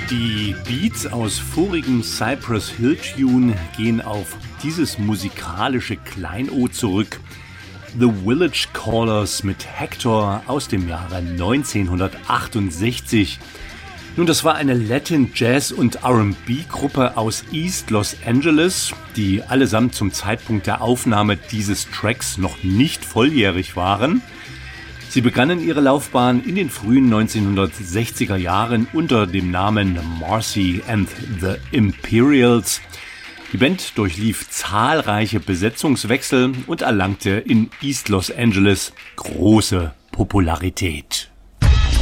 Die Beats aus vorigem Cypress Hill Tune gehen auf dieses musikalische Kleinod zurück. The Village Callers mit Hector aus dem Jahre 1968. Nun, das war eine Latin Jazz- und R&B-Gruppe aus East Los Angeles, die allesamt zum Zeitpunkt der Aufnahme dieses Tracks noch nicht volljährig waren. Sie begannen ihre Laufbahn in den frühen 1960er Jahren unter dem Namen Marcy and the Imperials. Die Band durchlief zahlreiche Besetzungswechsel und erlangte in East Los Angeles große Popularität.